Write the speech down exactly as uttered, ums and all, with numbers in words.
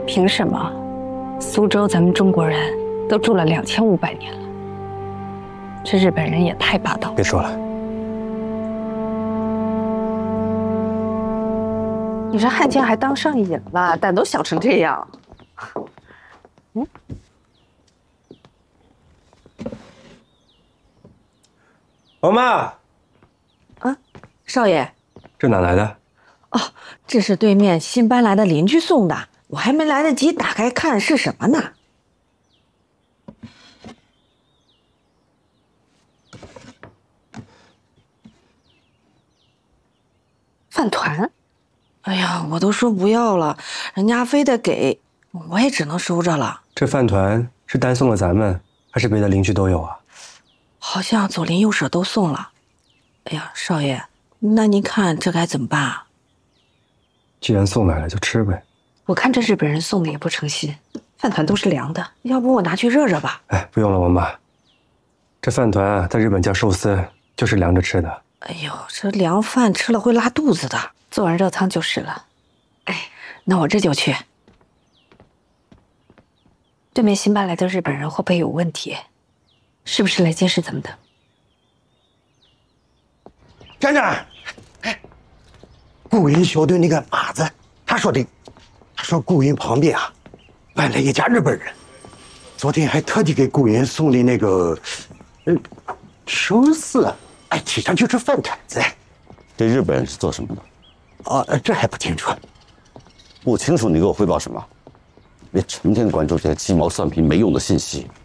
凭什么？苏州咱们中国人都住了两千五百年了，这日本人也太霸道了。 别说了， 你这汉奸还当上瘾了，胆都小成这样。嗯。 王妈。 啊，少爷。 这哪来的？ 哦，这是对面新搬来的邻居送的，我还没来得及打开看是什么呢。 饭团。 哎呀，我都说不要了，人家非得给，我也只能收着了。 这饭团是单送了咱们，还是别的邻居都有啊？ 好像左邻右舍都送了。哎呀，少爷，那您看这该怎么办啊？ 既然送来了，就吃呗。 我看这日本人送的也不诚心，饭团都是凉的。 要不我拿去热热吧？ 哎，不用了，王妈。这饭团啊，在日本叫寿司，就是凉着吃的。 哎呦，这凉饭吃了会拉肚子的。 做完热汤就是了。 哎，那我这就去。 对面新搬来的日本人会不会有问题？是不是来监视咱们的？ 站长，哎，顾云小队那个马子，他说的，他说顾云旁边啊，搬来一家日本人，昨天还特地给顾云送的那个，呃，寿司，哎，提上就是饭团子。 这日本人是做什么的？ 啊，这还不清楚。 不清楚，你给我汇报什么？别成天关注这些鸡毛蒜皮、没用的信息。